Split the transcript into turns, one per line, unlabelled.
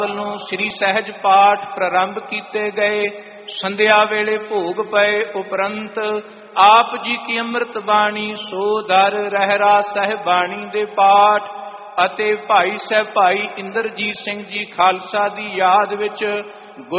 ਵੱਲੋਂ ਸ੍ਰੀ ਸਹਿਜ ਪਾਠ ਪ੍ਰਾਰੰਭ ਕੀਤੇ ਗਏ। ਸੰਧਿਆ ਵੇਲੇ ਭੋਗ ਪਏ ਉਪਰੰਤ ਆਪ ਜੀ ਕੀ ਅੰਮ੍ਰਿਤ ਬਾਣੀ ਸੋ ਦਰ ਰਹਿਰਾ ਸਾਹਿਬ ਬਾਣੀ ਦੇ ਪਾਠ ਅਤੇ ਭਾਈ ਸਾਹਿਬ ਭਾਈ ਇੰਦਰਜੀਤ ਸਿੰਘ ਜੀ ਖਾਲਸਾ ਦੀ ਯਾਦ ਵਿੱਚ